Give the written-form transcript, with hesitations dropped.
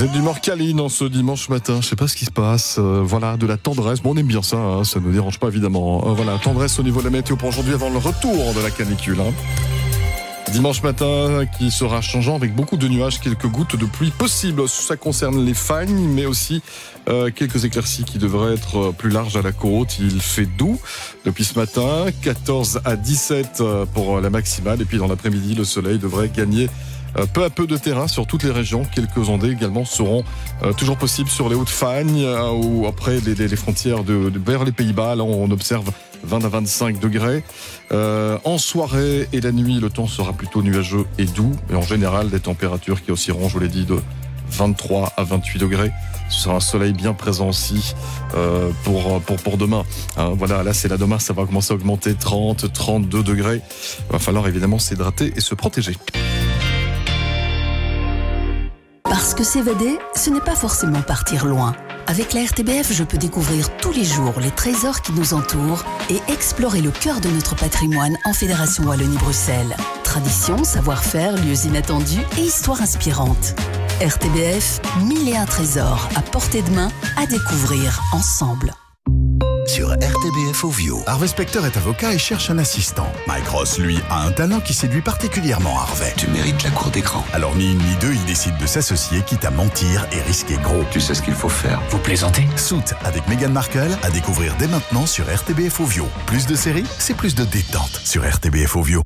êtes d'humeur câline en ce dimanche matin, je sais pas ce qui se passe, voilà, de la tendresse, bon on aime bien ça, hein, ça ne nous dérange pas évidemment, voilà, tendresse au niveau de la météo pour aujourd'hui avant le retour de la canicule. Dimanche matin qui sera changeant avec beaucoup de nuages, quelques gouttes de pluie possibles, ça concerne les fagnes, mais aussi quelques éclaircies qui devraient être plus larges à la côte. Il fait doux depuis ce matin, 14 à 17 pour la maximale, et puis dans l'après-midi le soleil devrait gagner peu à peu de terrain sur toutes les régions. Quelques ondées également seront toujours possibles sur les Hautes-Fagnes ou après les frontières vers les Pays-Bas. Là, on observe 20 à 25 degrés. En soirée et la nuit, le temps sera plutôt nuageux et doux. Et en général, des températures qui oscilleront, je vous l'ai dit, de 23 à 28 degrés. Ce sera un soleil bien présent aussi pour demain. Voilà, là c'est là demain, ça va commencer à augmenter 30, 32 degrés. Il va falloir évidemment s'hydrater et se protéger. Parce que s'évader, ce n'est pas forcément partir loin. Avec la RTBF, je peux découvrir tous les jours les trésors qui nous entourent et explorer le cœur de notre patrimoine en Fédération Wallonie-Bruxelles. Tradition, savoir-faire, lieux inattendus et histoires inspirantes. RTBF, 1001 trésors à portée de main à découvrir ensemble. Sur RTBF Ovio. Harvey Specter est avocat et cherche un assistant. Mike Ross, lui, a un talent qui séduit particulièrement Harvey. Tu mérites la cour d'écran. Alors ni une ni deux, il décide de s'associer, quitte à mentir et risquer gros. Tu sais ce qu'il faut faire. Vous plaisantez? Suits avec Meghan Markle à découvrir dès maintenant sur RTBF Ovio. Plus de séries, c'est plus de détente sur RTBF Ovio.